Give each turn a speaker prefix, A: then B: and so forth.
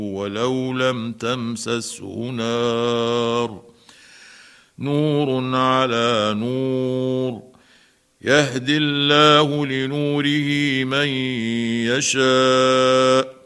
A: ولو لم تمسسه نار، نور على نور، يهدي الله لنوره من يشاء